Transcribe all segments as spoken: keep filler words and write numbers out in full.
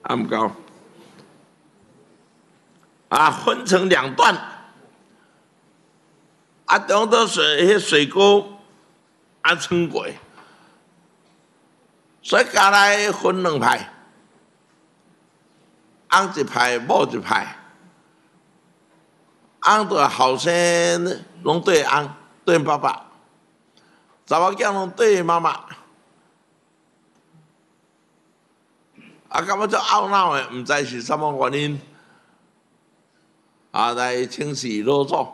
暗沟啊，分成两段，啊，中岛水迄水沟啊穿过，所以加来分两派，翁一派，某一派。翁对后生拢对翁对爸爸，查某囝拢对妈妈。啊，感觉足懊恼的，毋知是什么原因，啊，来请示老祖。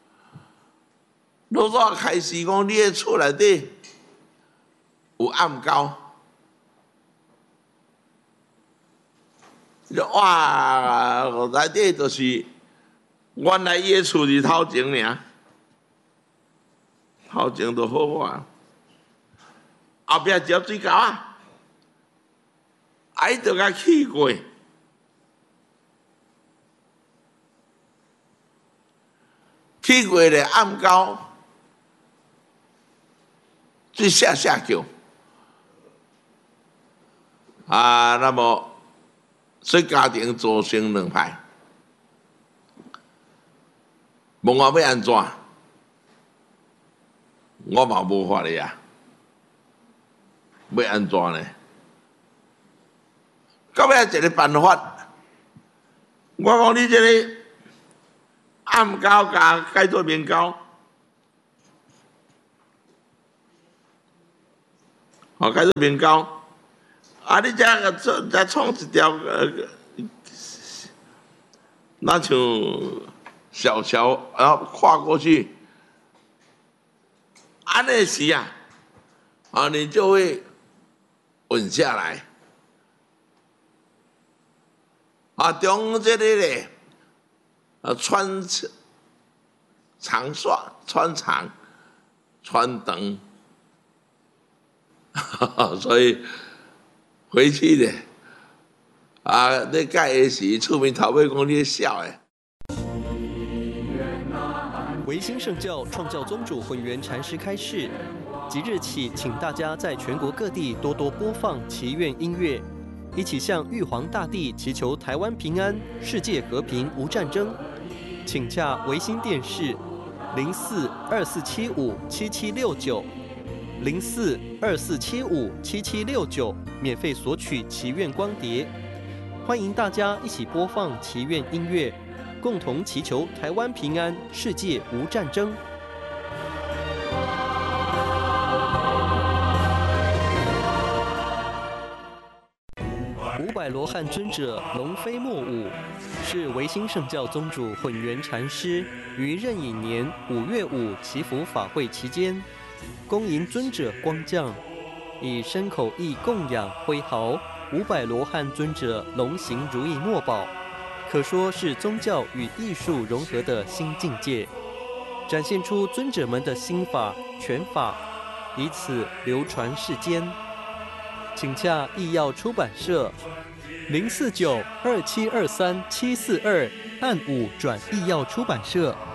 老祖开始讲，你的厝内底有暗沟，哇，内底就是原来伊的厝是头前尔，头前就好啊，后壁一条水沟啊。啊！伊就甲去过，去过咧暗沟，水下下叫啊。那么，所以家庭组成两派，问我要安怎？我嘛无法咧啊，要安怎呢？到尾一个办法，我讲你这个暗沟甲改做明沟，哦，改做明沟，啊，你再个做再创一条呃，那像小桥，然后跨过去，安尼时啊，啊，你就会稳下来。啊，中这个咧，啊穿长刷穿长穿长，所以回去咧，啊，你改的时，厝边头尾讲你笑诶。 维新圣教创教宗主混元禅师开示，即日起，请大家在全国各地多多播放祈愿音乐。一起向玉皇大帝祈求台湾平安、世界和平、无战争。请洽维新电视零四二四七五七七六九零四二四七五七七六九，免费索取祈愿光碟。欢迎大家一起播放祈愿音乐，共同祈求台湾平安、世界无战争。五百罗汉尊者龙飞莫舞，是维新圣教宗主混元禅师于壬寅年五月五祈福法会期间，恭迎尊者光降，以身口意供养挥毫五百罗汉尊者龙行如意墨宝，可说是宗教与艺术融合的新境界，展现出尊者们的心法拳法，以此流传世间。请洽艺耀出版社零四九二七二三七四二，按五转艺耀出版社。